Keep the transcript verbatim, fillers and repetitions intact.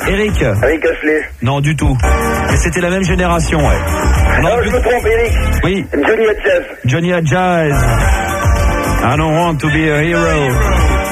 Eric. Eric Astley. Non, du tout. Mais c'était la même génération, ouais. Non, Non, je me trompe, Eric. oui, Johnny Hodges. Johnny Hodges. I don't want to be a hero.